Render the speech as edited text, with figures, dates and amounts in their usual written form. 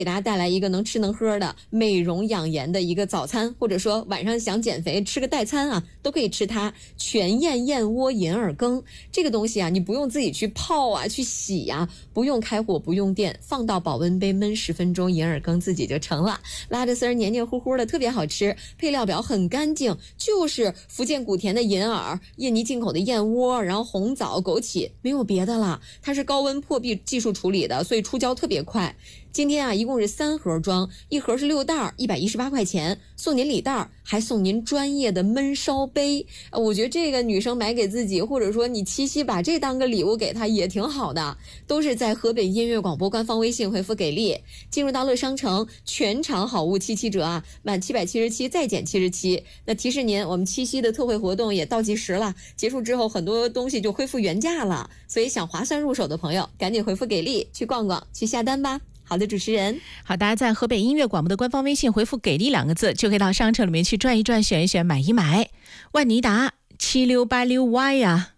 给大家带来一个能吃能喝的美容养颜的一个早餐，或者说晚上想减肥吃个代餐啊，都可以吃它。全燕燕窝银耳羹这个东西啊，你不用自己去泡啊，去洗啊，不用开火，不用电，放到保温杯焖10分钟，银耳羹自己就成了，拉着丝儿黏黏糊糊的，特别好吃。配料表很干净，就是福建古田的银耳、印尼进口的燕窝，然后红枣、枸杞，没有别的了。它是高温破壁技术处理的，所以出胶特别快。今天啊，一共是3盒装，一盒是6袋，118块钱，送您礼袋，还送您专业的焖烧杯。我觉得这个女生买给自己，或者说你七夕把这当个礼物给她也挺好的。都是在河北音乐广播官方微信回复给力，进入到乐商城，全场好物77折啊，满777再减77。那提示您，我们七夕的特惠活动也倒计时了，结束之后很多东西就恢复原价了，所以想划算入手的朋友，赶紧回复给力，去逛逛，去下单吧。好的，主持人。 好，大家在河北音乐广播的官方微信回复给力2个字，就可以到商城里面去转一转，选一选，买一买。万尼达7686Y 呀。